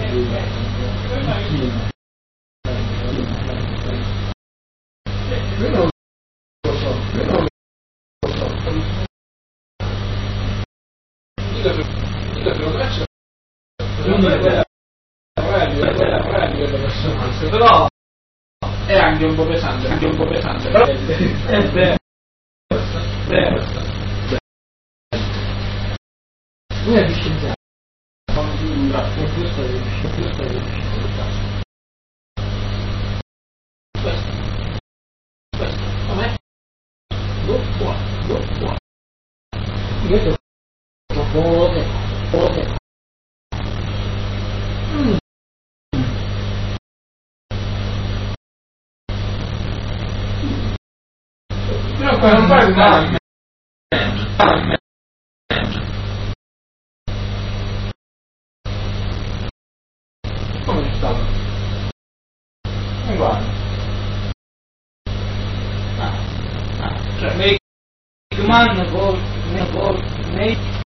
Però è anche un po' pesante, però è vero. Una di scienziati. Non fai male. Come stava? Guarda. Cioè, make man, make